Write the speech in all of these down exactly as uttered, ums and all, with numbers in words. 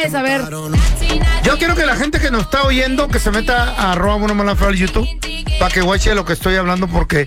traes? A ver. Yo quiero que la gente que nos está oyendo, que se meta a arroba Bueno Mala Feo al YouTube, para que guache lo que estoy hablando, porque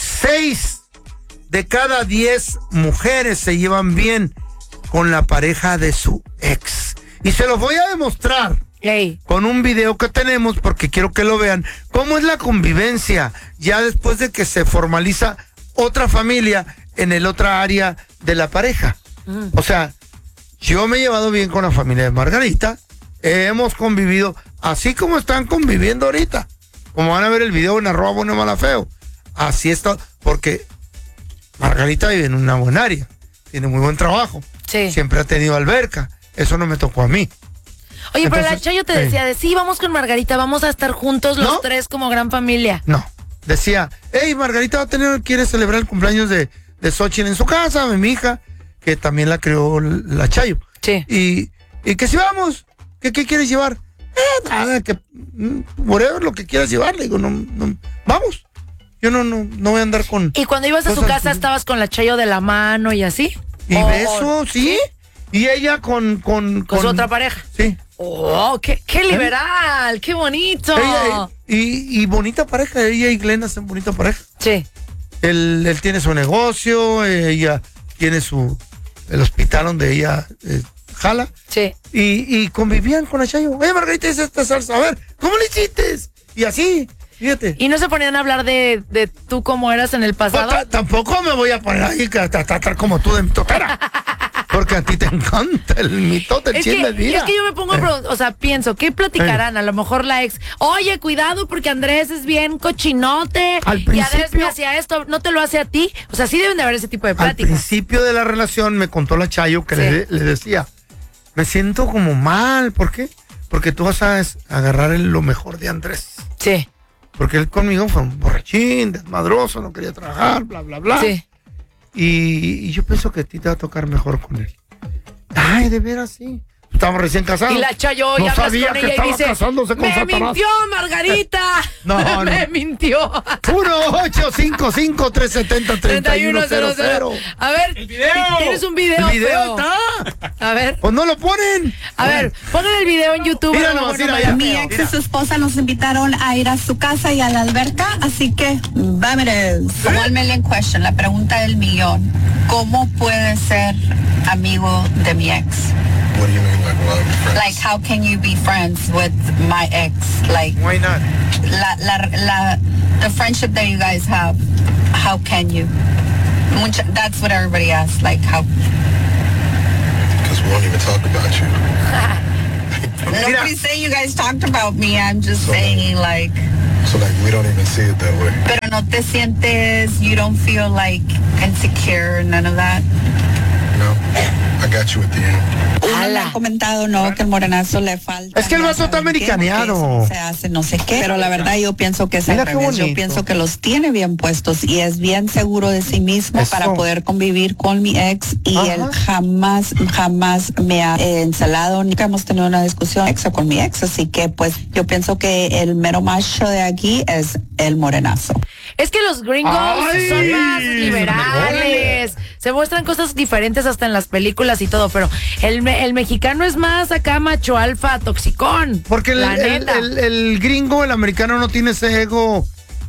seis de cada diez mujeres se llevan bien con la pareja de su ex. Y se los voy a demostrar Hey. con un video que tenemos, porque quiero que lo vean, cómo es la convivencia ya después de que se formaliza otra familia en el otra área de la pareja. Mm. O sea, yo me he llevado bien con la familia de Margarita, hemos convivido así como están conviviendo ahorita, como van a ver el video en arroba Bueno Mala Feo. Así está, porque Margarita vive en una buena área, tiene muy buen trabajo, sí. Siempre ha tenido alberca, eso no me tocó a mí. Oye, Entonces, pero la Chayo te decía de sí, vamos con Margarita, vamos a estar juntos los ¿No? tres como gran familia. No, decía, hey, Margarita va a tener, quiere celebrar el cumpleaños de, de Xochitl en su casa, mi hija, que también la creó la Chayo. Sí. Y, y que si vamos, ¿qué, qué quieres llevar? Eh, nada, que, whatever, lo que quieras llevar, le digo, no, no, vamos. Yo no, no, no voy a andar con... ¿Y cuando ibas a su casa estabas con la Chayo de la mano y así? Y oh, beso, sí. Y ella con... Con, con, con su otra pareja. Sí. Oh, qué, qué liberal, ¿Eh? Qué bonito. Ella, y, y bonita pareja, ella y Glenn hacen bonita pareja. Sí. Él, él tiene su negocio, ella tiene su... el hospital donde ella eh, jala. Sí. Y, y convivían con la Chayo. Oye, Margarita, hice esta salsa, a ver, ¿cómo le hiciste? Y así, fíjate. ¿Y no se ponían a hablar de, de tú cómo eras en el pasado? No, tampoco me voy a poner ahí que estar como tú de mitotera. Porque a ti te encanta el mitote, el es chisme que, de vida. Es que yo me pongo a preguntar, o sea, pienso, ¿qué platicarán? A lo mejor la ex, oye, cuidado porque Andrés es bien cochinote. Al y principio, Andrés me hacía esto, no te lo hace a ti. O sea, sí deben de haber ese tipo de al pláticas. principio de la relación me contó la Chayo que Sí. le, le decía, me siento como mal, ¿por qué? Porque tú vas a agarrar el, lo mejor de Andrés. Sí. Porque él conmigo fue un borrachín, desmadroso, no quería trabajar, bla, bla, bla. Sí. Y, y yo pienso que a ti te va a tocar mejor con él. Ay, de veras, sí. Estábamos recién casados. Y la Chayo no y hablas sabía con que ella estaba y dice, casándose con me Satanás. mintió Margarita. No, no. me mintió. uno ocho cinco cinco tres siete cero tres uno cero cero. A ver, el video. ¿tienes un video? El video feo? está. A ver. Pues no lo ponen. A ver, pongan el video en YouTube. Mira no, nomás, bueno, mira, vaya Mi feo. ex y su esposa nos invitaron a ir a su casa y a la alberca, así que vámonos. One million question, la pregunta del millón. ¿Cómo puede ser amigo de mi ex? What do you mean, like, well, friends? Like, how can you be friends with my ex? Like, Why not? la, la, la, the friendship that you guys have, how can you? Mucha, that's what everybody asks, like, how? Because we won't even talk about you. Nobody's saying you guys talked about me, I'm just So, saying, like, So, like, we don't even see it that way. pero no te sientes, you don't feel, like, insecure, none of that? No, I got you at the end. Uno me ha comentado, no, que el morenazo le falta. Es que el vato está americaneado. Se hace no sé qué, pero la verdad yo pienso que es Mira al qué revés. Yo bonito. pienso que los tiene bien puestos y es bien seguro de sí mismo Eso. para poder convivir con mi ex y Ajá. él jamás, jamás me ha eh, ensalado, nunca hemos tenido una discusión exa con mi ex, así que pues yo pienso que el mero macho de aquí es el morenazo. Es que los gringos Ay, son más liberales, se muestran cosas diferentes hasta en las películas y todo, pero el, me- el mexicano es más acá macho alfa, toxicón. Porque el, la el, neta. el- el gringo, el americano, no tiene ese ego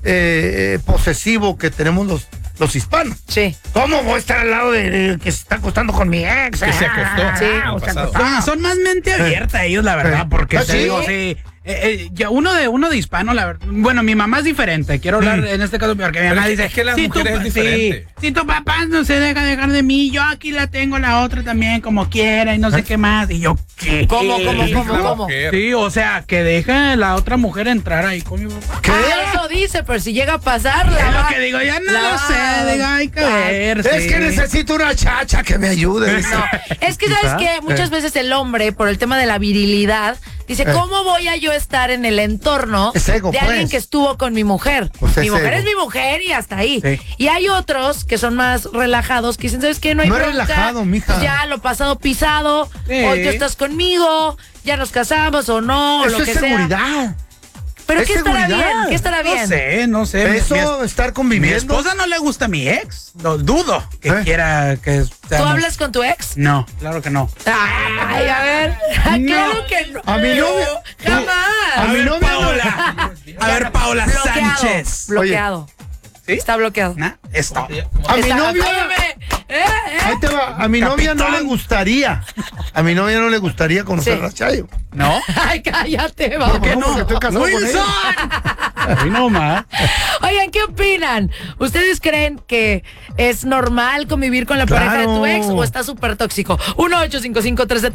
eh, posesivo que tenemos los, los hispanos. Sí. ¿Cómo voy a estar al lado de, de que se está acostando con mi ex? Que se acostó. Ah, Sí. o se Pasado. acostó. Son, son más mente abierta ellos, la verdad, Sí. porque ¿Ah, te sí? digo, sí. Eh, eh, ya uno de uno de hispano, la verdad. Bueno, mi mamá es diferente. Quiero hablar en este caso porque mi mamá es que- dice es que la "Si mujer tu es pa- diferente". sí, si tu papá no se deja dejar de mí, yo aquí la tengo la otra también como quiera y no sé qué más. Y yo, ¿qué? ¿Cómo, cómo, Hija cómo, de cómo? mujer. Sí, o sea, que deja a la otra mujer entrar ahí con mi papá. ¿Qué? Ah, eso dice, pero si llega a pasar, la Es lo va- que digo, ya no la lo va- sé, digo, hay que ver. Es sí. que necesito una chacha que me ayude. No, es que sabes que muchas veces el hombre, por el tema de la virilidad, dice, Eh. ¿cómo voy a yo estar en el entorno Es ego, de pues. alguien que estuvo con mi mujer? Pues mi es mujer ego. es mi mujer y hasta ahí. Sí. Y hay otros que son más relajados, que dicen, ¿sabes qué? No hay No es bronca, relajado, mija. ya lo pasado pisado, Sí. hoy tú estás conmigo, ya nos casamos o no, o Eso lo es que sea. seguridad. Pero es ¿qué estará seguridad. bien? ¿Qué estará bien? No sé, no sé. Mi- Eso, mi- estar Mi conviviendo. esposa no le gusta a mi ex. No dudo que ¿Eh? quiera que ¿Tú seamos- hablas con tu ex? No, claro que no. Ay, a ver. ¿a qué No, no, A mi novia. jamás. A A mi ver, novia. Paola. A ver, Paola Bloqueado, Sánchez. bloqueado. ¿Sí? Está bloqueado. ¿Nah? Está. A mi Está- novia. Apóyame. Eh, eh. Ahí te va. A mi novia no Capitán. le gustaría. A mi novia no le gustaría conocer Sí. a Chayo. ¿No? Ay, cállate, va. ¿Por qué no? Porque estoy casado con Wilson. ella. Ahí nomás. Oigan, ¿qué opinan? ¿Ustedes creen que es normal convivir con la pareja de tu Claro. ex o está súper tóxico? uno ocho cinco cinco tres